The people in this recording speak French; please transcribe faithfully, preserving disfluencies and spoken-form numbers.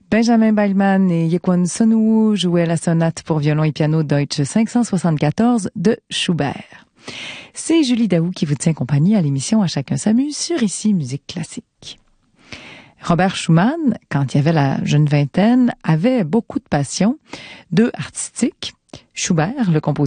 Benjamin Beilman et Yekwon Sunwoo jouaient la sonate pour violon et piano Deutsche cinq cent soixante-quatorze de Schubert. C'est Julie Daou qui vous tient compagnie à l'émission À chacun s'amuse sur Ici Musique Classique. Robert Schumann, quand il avait la jeune vingtaine, avait beaucoup de passion, deux artistiques. Schubert, le compositeur,